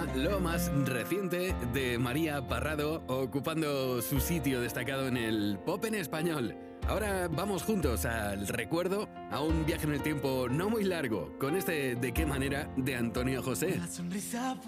lo más reciente de María Parrado, ocupando su sitio destacado en el pop en español. Ahora vamos juntos al recuerdo, a un viaje en el tiempo no muy largo, con este ¿De qué manera? De Antonio José. La sonrisa